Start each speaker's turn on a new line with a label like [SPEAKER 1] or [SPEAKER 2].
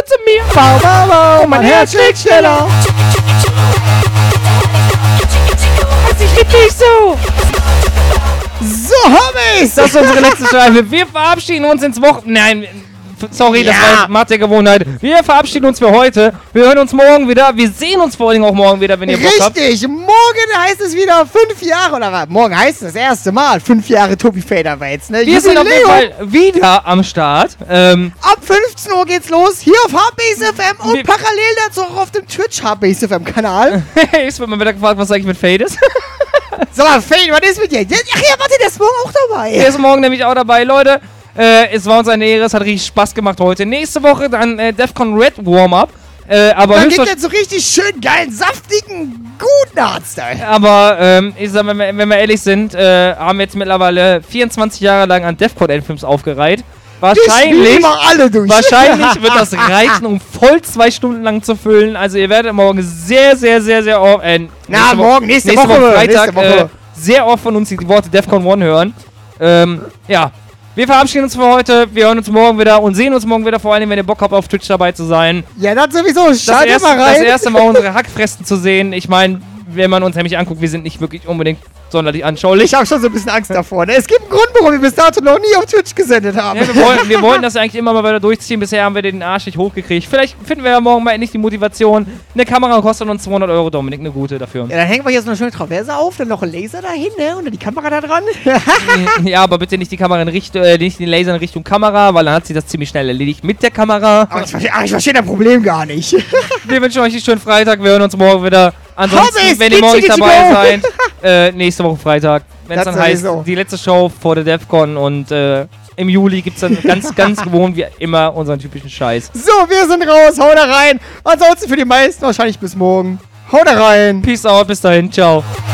[SPEAKER 1] zu mir.
[SPEAKER 2] Bau, bau, bau, mein Herz schlägt schneller.
[SPEAKER 1] Ich lieb dich so.
[SPEAKER 2] So, Hobbys.
[SPEAKER 1] Das ist unsere letzte Scheibe. Wir verabschieden uns ins Wochenende. Nein, sorry, das war Macht der Gewohnheit. Wir verabschieden uns für heute. Wir hören uns morgen wieder. Wir sehen uns vor allem auch morgen wieder, wenn ihr Bock habt.
[SPEAKER 2] Richtig, morgen heißt es wieder 5 Jahre, oder was? Morgen heißt es das erste Mal 5 Jahre Tobi Faderwaits, ne?
[SPEAKER 1] Wir sind auf jeden Fall wieder am Start.
[SPEAKER 2] Ab 15 Uhr geht's los, hier auf Hubbase FM und parallel dazu auch auf dem Twitch Hubbase FM Kanal.
[SPEAKER 1] Es wird mal wieder gefragt, was eigentlich mit Fade ist.
[SPEAKER 2] Sag mal, Fade, was ist mit dir? Ach ja, warte, der ist morgen auch dabei.
[SPEAKER 1] Der ist morgen nämlich auch dabei, Leute. Es war uns eine Ehre, es hat richtig Spaß gemacht heute. Nächste Woche dann Defcon Red Warm-Up. Aber
[SPEAKER 2] dann geht jetzt so richtig schön geilen, saftigen, guten Artstyle.
[SPEAKER 1] Aber ich sag mal, wenn wir ehrlich sind, haben wir jetzt mittlerweile 24 Jahre lang an Defcon-Endfilms aufgereiht. Wahrscheinlich wird das reichen, um voll 2 Stunden lang zu füllen. Also ihr werdet morgen sehr, sehr, sehr, sehr oft, nächste Woche Freitag, sehr oft von uns die Worte Defcon 1 hören. Ja. Wir verabschieden uns für heute. Wir hören uns morgen wieder und sehen uns morgen wieder, vor allem, wenn ihr Bock habt, auf Twitch dabei zu sein.
[SPEAKER 2] Ja, das sowieso. Schaltet mal rein.
[SPEAKER 1] Das erste Mal unsere Hackfressen zu sehen. Ich meine, wenn man uns nämlich anguckt, wir sind nicht wirklich unbedingt sonderlich anschaulich.
[SPEAKER 2] Ich habe schon so ein bisschen Angst davor. Ne? Es gibt einen Grund, warum wir bis dato noch nie auf Twitch gesendet haben.
[SPEAKER 1] Ja, wir wollten das eigentlich immer mal weiter durchziehen. Bisher haben wir den Arsch nicht hochgekriegt. Vielleicht finden wir ja morgen mal endlich die Motivation. Eine Kamera kostet uns 200 €, Dominik, eine gute dafür.
[SPEAKER 2] Ja, dann hängen wir jetzt noch schön Traverse auf, dann noch ein Laser dahin, ne? Und dann die Kamera da dran.
[SPEAKER 1] Ja, aber bitte nicht die Kamera nicht den Laser in Richtung Kamera, weil dann hat sich das ziemlich schnell erledigt mit der Kamera.
[SPEAKER 2] Aber ich verstehe das Problem gar nicht.
[SPEAKER 1] Wir wünschen euch einen schönen Freitag. Wir hören uns morgen wieder. Ansonsten, wenn ihr morgen nicht dabei seid, nächste Woche Freitag, wenn es dann heißt, die letzte Show vor der Defcon und im Juli gibt es dann ganz gewohnt wie immer unseren typischen Scheiß.
[SPEAKER 2] So, wir sind raus, haut da rein. Ansonsten für die meisten wahrscheinlich bis morgen. Haut da rein.
[SPEAKER 1] Peace out, bis dahin, ciao.